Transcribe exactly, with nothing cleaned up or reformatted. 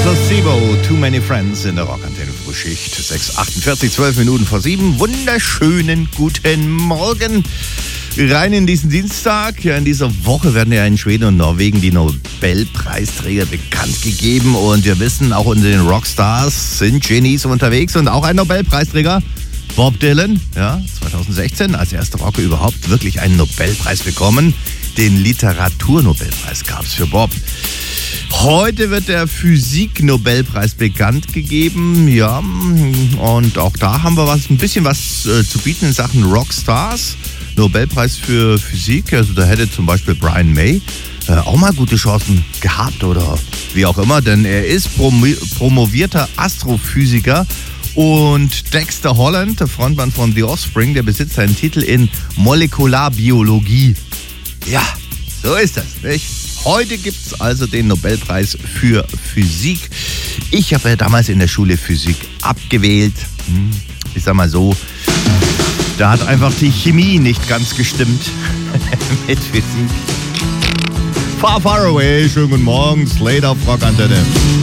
Placebo, Too Many Friends in der Rockantenne Frühschicht. sechs Uhr achtundvierzig, zwölf Minuten vor sieben. Wunderschönen guten Morgen. Rein in diesen Dienstag. Ja, in dieser Woche werden ja in Schweden und Norwegen die Nobelpreisträger bekannt gegeben. Und wir wissen, auch unter den Rockstars sind Genies unterwegs. Und auch ein Nobelpreisträger, Bob Dylan, ja, zweitausendsechzehn als erster Rocker überhaupt wirklich einen Nobelpreis bekommen. Den Literaturnobelpreis gab es für Bob. Heute wird der Physik-Nobelpreis bekannt gegeben, ja, und auch da haben wir was, ein bisschen was äh, zu bieten in Sachen Rockstars. Nobelpreis für Physik, also da hätte zum Beispiel Brian May äh, auch mal gute Chancen gehabt oder wie auch immer, denn er ist prom- promovierter Astrophysiker. Und Dexter Holland, der Frontmann von The Offspring, der besitzt einen Titel in Molekularbiologie. Ja, so ist das, nicht? Heute gibt es also den Nobelpreis für Physik. Ich habe ja damals in der Schule Physik abgewählt. Ich sag mal so, da hat einfach die Chemie nicht ganz gestimmt mit Physik. Far, far away, schönen guten Morgen, Slade auf Rockantenne.